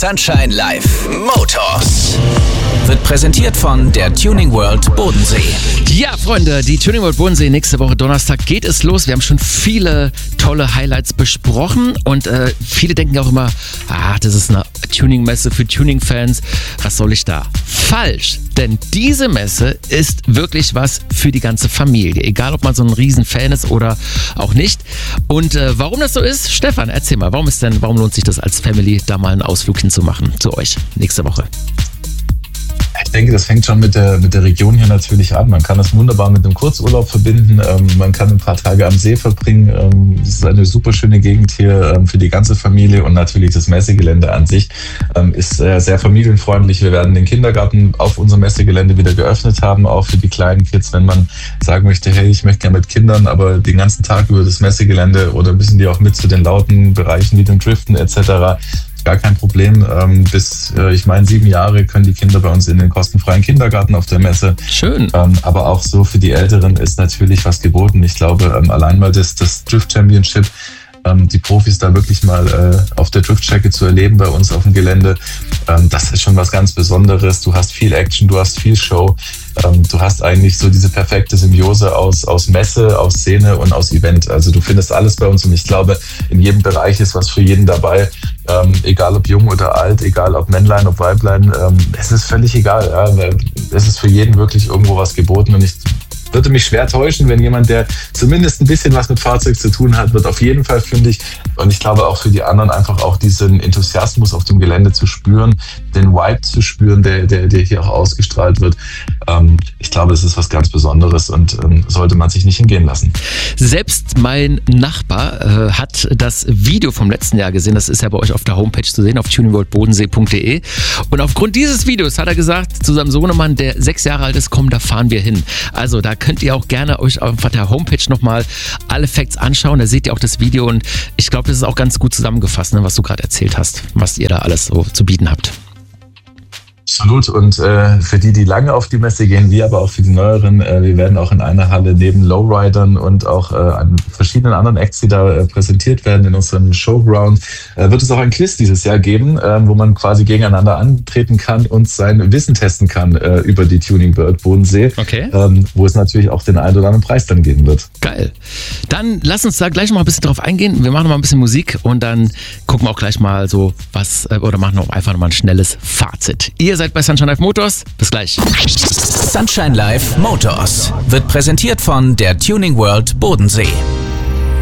Sunshine Live Motors wird präsentiert von der Tuning World Bodensee. Ja, Freunde, die Tuning World Bodensee, nächste Woche Donnerstag geht es los. Wir haben schon viele tolle Highlights besprochen und viele denken auch immer, das ist eine Tuning-Messe für Tuning-Fans. Was soll ich da? Falsch, denn diese Messe ist wirklich was für die ganze Familie. Egal, ob man so ein Riesenfan ist oder auch nicht. Und warum das so ist, Stefan, erzähl mal, warum lohnt sich das als Family, da mal einen Ausflug hinzumachen zu euch nächste Woche? Ich denke, das fängt schon mit der Region hier natürlich an. Man kann das wunderbar mit einem Kurzurlaub verbinden. Man kann ein paar Tage am See verbringen. Es ist eine super schöne Gegend hier für die ganze Familie und natürlich das Messegelände an sich ist sehr familienfreundlich. Wir werden den Kindergarten auf unserem Messegelände wieder geöffnet haben, auch für die kleinen Kids, wenn man sagen möchte, hey, ich möchte gerne mit Kindern, aber den ganzen Tag über das Messegelände oder müssen die auch mit zu den lauten Bereichen wie dem Driften etc. Gar kein Problem. Bis, 7 Jahre können die Kinder bei uns in den kostenfreien Kindergarten auf der Messe. Schön. Aber auch so für die Älteren ist natürlich was geboten. Ich glaube, allein mal das Drift Championship, die Profis da wirklich mal auf der Driftstrecke zu erleben bei uns auf dem Gelände, das ist schon was ganz Besonderes. Du hast viel Action, du hast viel Show. Du hast eigentlich so diese perfekte Symbiose aus Messe, aus Szene und aus Event. Also du findest alles bei uns und ich glaube, in jedem Bereich ist was für jeden dabei. Egal ob jung oder alt, egal ob Männlein, ob Weiblein, es ist völlig egal. Ja. Es ist für jeden wirklich irgendwo was geboten und ich würde mich schwer täuschen, wenn jemand, der zumindest ein bisschen was mit Fahrzeug zu tun hat, wird auf jeden Fall fündig. Und ich glaube auch für die anderen einfach auch diesen Enthusiasmus auf dem Gelände zu spüren, den Vibe zu spüren, der hier auch ausgestrahlt wird. Ich glaube, das ist was ganz Besonderes und sollte man sich nicht hingehen lassen. Selbst mein Nachbar hat das Video vom letzten Jahr gesehen. Das ist ja bei euch auf der Homepage zu sehen, auf tuningworldbodensee.de. Und aufgrund dieses Videos hat er gesagt zu seinem Sohnemann, der 6 Jahre alt ist, komm, da fahren wir hin. Also da könnt ihr auch gerne euch auf der Homepage nochmal alle Facts anschauen. Da seht ihr auch das Video und ich glaube, das ist auch ganz gut zusammengefasst, ne, was du gerade erzählt hast, was ihr da alles so zu bieten habt. Absolut. Und für die lange auf die Messe gehen, wie aber auch für die Neueren, wir werden auch in einer Halle neben Lowridern und auch an verschiedenen anderen Acts, die da präsentiert werden in unserem Showground, wird es auch ein Quiz dieses Jahr geben, wo man quasi gegeneinander antreten kann und sein Wissen testen kann über die Tuning World Bodensee, okay. Wo es natürlich auch den einen oder anderen Preis dann geben wird. Geil. Dann lass uns da gleich noch mal ein bisschen drauf eingehen. Wir machen noch mal ein bisschen Musik und dann gucken wir auch gleich mal so was oder machen auch einfach noch mal ein schnelles Fazit. Ihr seid bei Sunshine Live Motors. Bis gleich. Sunshine Live Motors wird präsentiert von der Tuning World Bodensee.